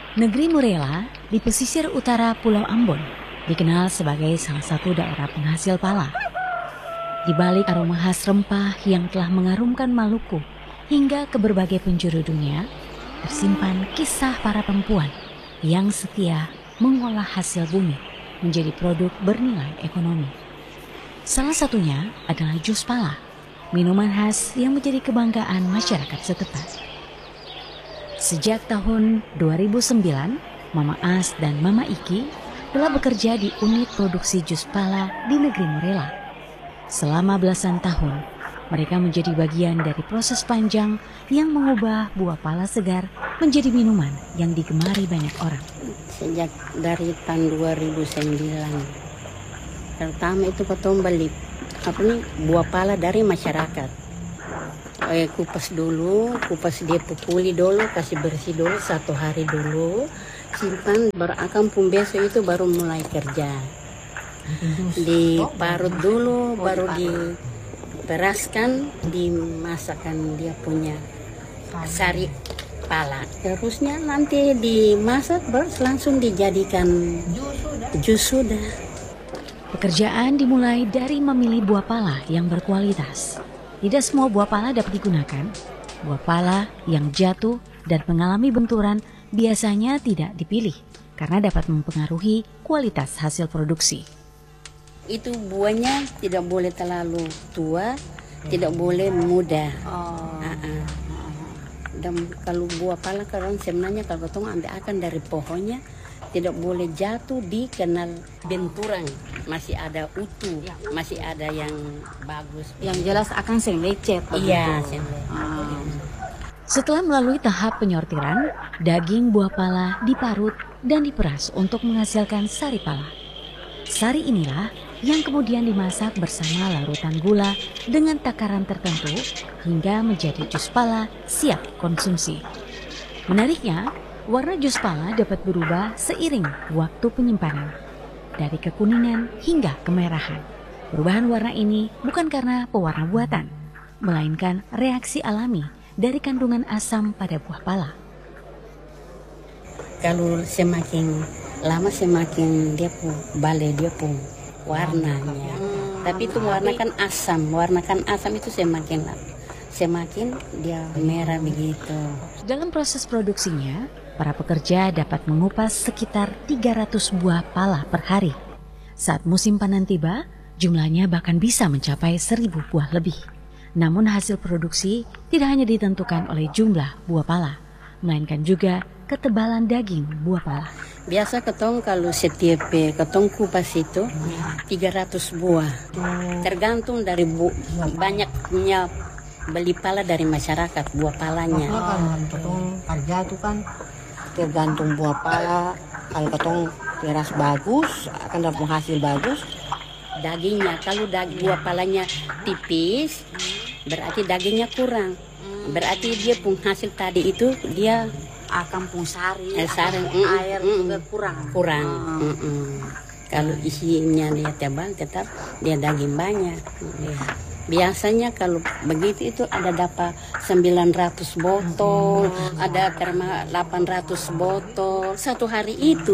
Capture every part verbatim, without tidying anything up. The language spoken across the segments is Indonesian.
Negeri Murela di pesisir utara Pulau Ambon dikenal sebagai salah satu daerah penghasil pala. Di balik aroma khas rempah yang telah mengarumkan Maluku hingga ke berbagai penjuru dunia, tersimpan kisah para perempuan yang setia mengolah hasil bumi menjadi produk bernilai ekonomi. Salah satunya adalah jus pala, minuman khas yang menjadi kebanggaan masyarakat setempat. Sejak tahun dua ribu sembilan, Mama As dan Mama Iki telah bekerja di unit produksi jus pala di negeri Murela. Selama belasan tahun, mereka menjadi bagian dari proses panjang yang mengubah buah pala segar menjadi minuman yang digemari banyak orang. Sejak dari tahun dua ribu sembilan, pertama itu ketemu beli apa nih buah pala dari masyarakat. Eh, kupas dulu, kupas dia pukuli dulu, kasih bersih dulu satu hari dulu, simpan, baru akan pun besok itu baru mulai kerja. Diparut dulu, baru diperaskan, dimasakkan dia punya sari pala. Terusnya nanti dimasak, baru langsung dijadikan jus sudah. Pekerjaan dimulai dari memilih buah pala yang berkualitas. Tidak semua buah pala dapat digunakan. Buah pala yang jatuh dan mengalami benturan biasanya tidak dipilih karena dapat mempengaruhi kualitas hasil produksi. Itu buahnya tidak boleh terlalu tua, tidak boleh muda. Oh. Uh-uh. Dan kalau buah pala kan sebenarnya kalau kita ambil akan dari pohonnya, tidak boleh jatuh di kenal benturan, masih ada utuh, masih ada yang bagus. Yang jelas akan sering lecet. Iya. Hmm. Setelah melalui tahap penyortiran, daging buah pala diparut dan diperas untuk menghasilkan sari pala. Sari inilah yang kemudian dimasak bersama larutan gula dengan takaran tertentu hingga menjadi jus pala siap konsumsi. Menariknya, warna jus pala dapat berubah seiring waktu penyimpanan, dari kekuningan hingga kemerahan. Perubahan warna ini bukan karena pewarna buatan, melainkan reaksi alami dari kandungan asam pada buah pala. Kalau semakin lama semakin dia pun balik dia pun warnanya. Hmm, Tapi itu warna kan asam, warna kan asam itu semakin lama, semakin dia merah begitu. Dalam proses produksinya, para pekerja dapat mengupas sekitar tiga ratus buah pala per hari. Saat musim panen tiba, jumlahnya bahkan bisa mencapai seribu buah lebih. Namun hasil produksi tidak hanya ditentukan oleh jumlah buah pala, melainkan juga ketebalan daging buah pala. Biasa ketong kalau setiap ketong kupas itu tiga ratus buah. Tergantung dari bu, banyaknya beli pala dari masyarakat buah palanya. Kan ketong kerja itu kan tergantung buah pala. Kalau ketong teras bagus akan dapat hasil bagus. Dagingnya kalau daging buah palanya tipis berarti dagingnya kurang. Berarti dia pun hasil tadi itu dia Akan pun sari, eh, sari akan mm, air mm, juga kurang. Kurang. Mm, mm. Kalau isinya dia tebal tetap dia daging banyak. Biasanya kalau begitu itu ada dapat sembilan ratus botol, ada terma delapan ratus botol satu hari itu.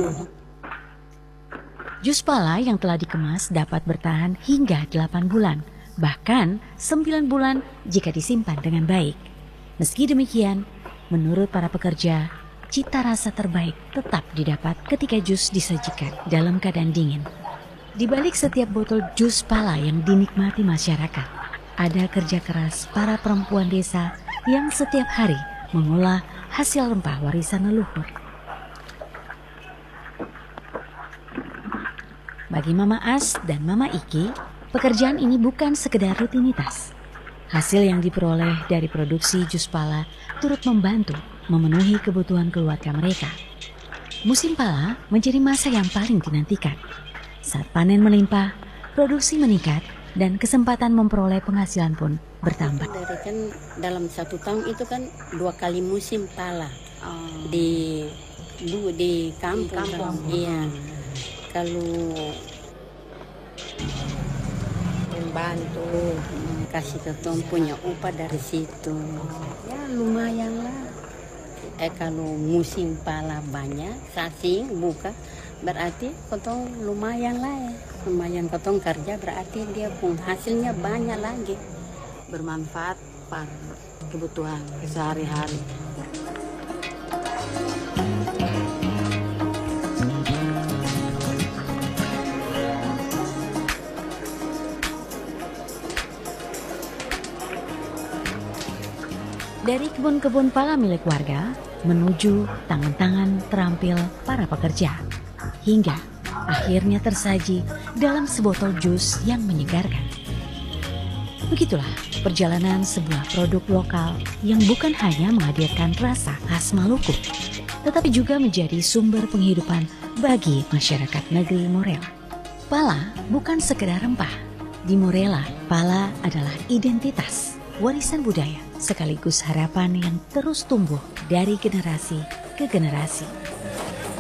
Jus pala yang telah dikemas dapat bertahan hingga delapan bulan, bahkan sembilan bulan jika disimpan dengan baik. Meski demikian, menurut para pekerja, cita rasa terbaik tetap didapat ketika jus disajikan dalam keadaan dingin. Di balik setiap botol jus pala yang dinikmati masyarakat, ada kerja keras para perempuan desa yang setiap hari mengolah hasil rempah warisan leluhur. Bagi Mama As dan Mama Iki, pekerjaan ini bukan sekedar rutinitas. Hasil yang diperoleh dari produksi jus pala turut membantu memenuhi kebutuhan keluarga mereka. Musim pala menjadi masa yang paling dinantikan. Saat panen melimpah, produksi meningkat dan kesempatan memperoleh penghasilan pun bertambah. Dari kan dalam satu tahun itu kan dua kali musim pala di du, di kampung. Di kampung. Iya. Kalau membantu kasih ketong punya upah dari situ, ya lumayan lah. eh kalau musim pala banyak, sasing buka, berarti kotong lumayan lah ya. Lumayan kotong kerja berarti dia pun hasilnya banyak lagi. Bermanfaat pada kebutuhan sehari-hari. Dari kebun-kebun pala milik warga menuju tangan-tangan terampil para pekerja, hingga akhirnya tersaji dalam sebotol jus yang menyegarkan. Begitulah perjalanan sebuah produk lokal yang bukan hanya menghadirkan rasa khas Maluku, tetapi juga menjadi sumber penghidupan bagi masyarakat negeri Morela. Pala bukan sekedar rempah. Di Morela, pala adalah identitas, warisan budaya, sekaligus harapan yang terus tumbuh dari generasi ke generasi.